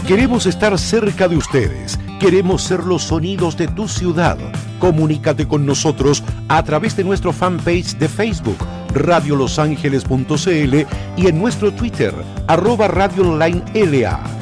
Queremos estar cerca de ustedes. Queremos ser los sonidos de tu ciudad. Comunícate con nosotros a través de nuestro fanpage de Facebook, radiolosangeles.cl, y en nuestro Twitter, @radioonlineLA.